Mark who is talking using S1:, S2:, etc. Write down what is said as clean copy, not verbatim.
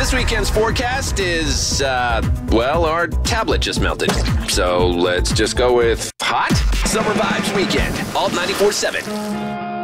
S1: this weekend's forecast is, well, our tablet just melted. So let's just go with hot summer vibes weekend. Alt 94.7.